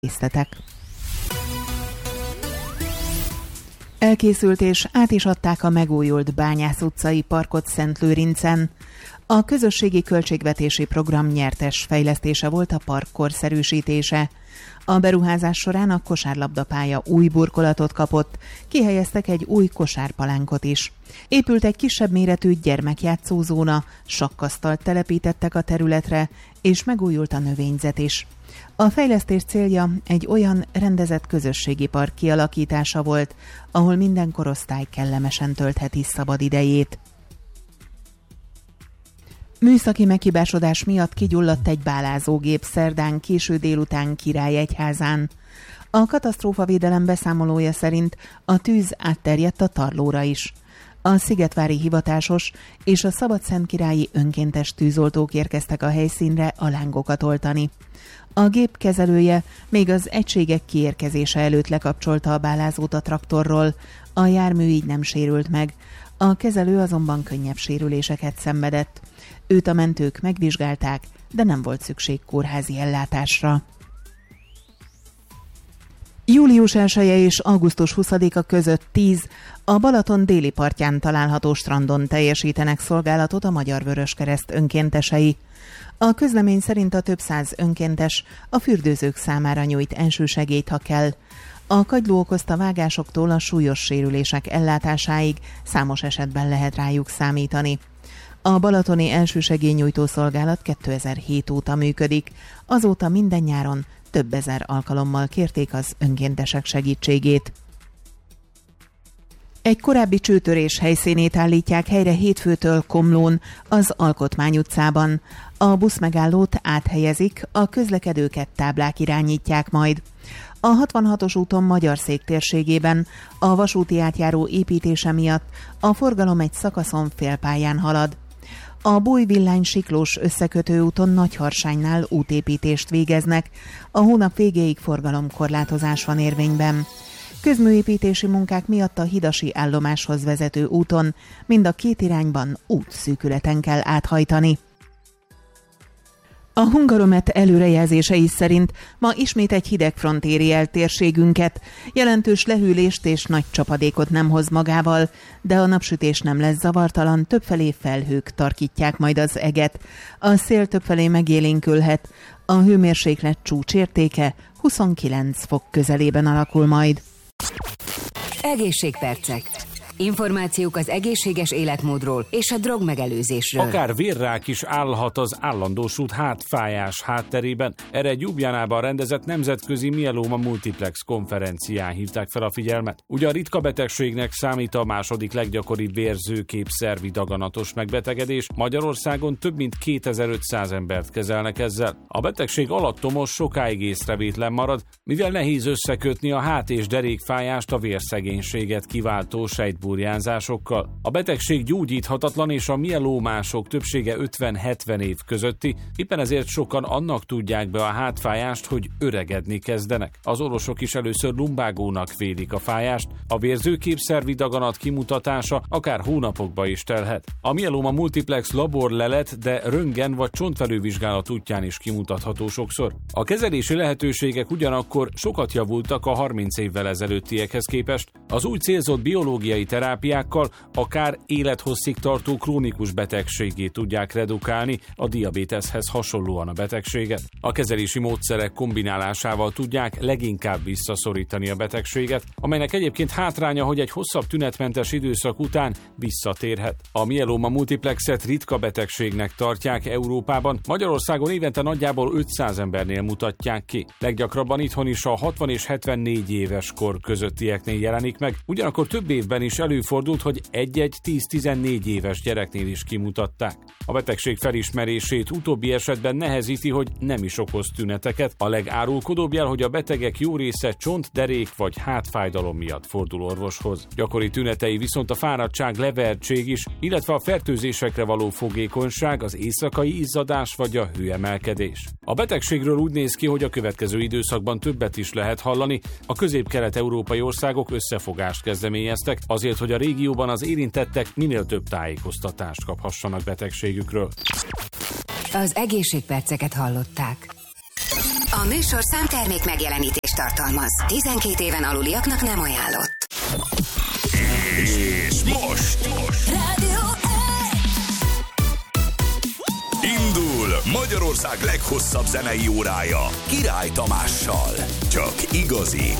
Részletek. Elkészült és át is adták a megújult Bányász utcai parkot Szentlőrincen. A közösségi költségvetési program nyertes fejlesztése volt a park korszerűsítése. A beruházás során a kosárlabdapálya új burkolatot kapott, kihelyeztek egy új kosárpalánkot is. Épült egy kisebb méretű gyermekjátszózóna, sakkasztalt telepítettek a területre, és megújult a növényzet is. A fejlesztés célja egy olyan rendezett közösségi park kialakítása volt, ahol minden korosztály kellemesen töltheti szabad idejét. Műszaki meghibásodás miatt kigyulladt egy bálázógép szerdán késő délután Királyegyházán. A katasztrófavédelem beszámolója szerint a tűz átterjedt a Tarlóra is. A szigetvári hivatásos és a szabadszentkirályi önkéntes tűzoltók érkeztek a helyszínre a lángokat oltani. A gép kezelője még az egységek kiérkezése előtt lekapcsolta a bálázót a traktorról, a jármű így nem sérült meg, a kezelő azonban könnyebb sérüléseket szenvedett. Őt a mentők megvizsgálták, de nem volt szükség kórházi ellátásra. Július 1-e és augusztus 20-a között 10 a Balaton déli partján található strandon teljesítenek szolgálatot a Magyar Vöröskereszt önkéntesei. A közlemény szerint a több száz önkéntes a fürdőzők számára nyújt elsősegélyt, ha kell. A kagyló okozta vágásoktól a súlyos sérülések ellátásáig számos esetben lehet rájuk számítani. A balatoni elsősegélynyújtó szolgálat 2007 óta működik, azóta minden nyáron több ezer alkalommal kérték az önkéntesek segítségét. Egy korábbi csőtörés helyszínét állítják helyre hétfőtől Komlón, az Alkotmány utcában. A buszmegállót áthelyezik, a közlekedőket táblák irányítják majd. A 66-os úton Magyarszék térségében a vasúti átjáró építése miatt a forgalom egy szakaszon félpályán halad. A Bújvillány-Siklós összekötő úton Nagyharsánynál útépítést végeznek, a hónap végéig forgalomkorlátozás van érvényben. Közműépítési munkák miatt a hidasi állomáshoz vezető úton mind a két irányban útszűkületen kell áthajtani. A Hungaromet előrejelzései szerint ma ismét egy hidegfront éri el térségünket. Jelentős lehűlést és nagy csapadékot nem hoz magával, de a napsütés nem lesz zavartalan, többfelé felhők tarkítják majd az eget. A szél többfelé megélénkülhet, a hőmérséklet csúcsértéke 29 fok közelében alakul majd. Egészségpercek. Információk az egészséges életmódról és a drogmegelőzésről. Akár vérrák is állhat az állandósult hátfájás hátterében. Erre Ljubljanában rendezett nemzetközi mieloma multiplex konferencián hívták fel a figyelmet. Ugye a ritka betegségnek számít a második leggyakoribb vérzőképszervi daganatos megbetegedés. Magyarországon több mint 2500 embert kezelnek ezzel. A betegség alattomos, sokáig észrevétlen marad, mivel nehéz összekötni a hát- és derékfájást a vérszegénységet kiváltó sejtburjánzásokkal. A betegség gyógyíthatatlan, és a mielómások többsége 50-70 év közötti, éppen ezért sokan annak tudják be a hátfájást, hogy öregedni kezdenek. Az orvosok is először lumbágónak vélik a fájást, a vérzőképszervi daganat kimutatása akár hónapokba is telhet. A mieloma multiplex laborlelet, de röntgen vagy csontfelülvizsgálat útján is kimutatható sokszor. A kezelési lehetőségek ugyanakkor sokat javultak a 30 évvel ezelőttiekhez képest. Az új célzott biológiai terápiákkal akár élethosszig tartó krónikus betegségé tudják redukálni a diabéteszhez hasonlóan a betegséget. A kezelési módszerek kombinálásával tudják leginkább visszaszorítani a betegséget, amelynek egyébként hátránya, hogy egy hosszabb tünetmentes időszak után visszatérhet. A mieloma multiplexet ritka betegségnek tartják Európában, Magyarországon évente nagyjából 500 embernél mutatják ki. Leggyakrabban itthon is a 60 és 74 éves kor közöttieknél jelenik meg, ugyanakkor több évben is előfordult, hogy egy-egy 10-14 éves gyereknél is kimutatták. A betegség felismerését utóbbi esetben nehezíti, hogy nem is okoz tüneteket. A legárulkodóbb jel, hogy a betegek jó része csont, derék vagy hátfájdalom miatt fordul orvoshoz. Gyakori tünetei viszont a fáradtság, levertség is, illetve a fertőzésekre való fogékonyság, az éjszakai izzadás vagy a hőemelkedés. A betegségről úgy néz ki, hogy a következő időszakban többet is lehet hallani. A közép-kelet-európai országok összefogást kezdeményeztek azért, hogy a régióban az érintettek minél több tájékoztatást kaphassanak betegségükről. Az egészségperceket hallották. A műsorszám termék megjelenítést tartalmaz. 12 éven aluliaknak nem ajánlott. És most Rádió indul Magyarország leghosszabb zenei órája Király Tamással. Csak igazi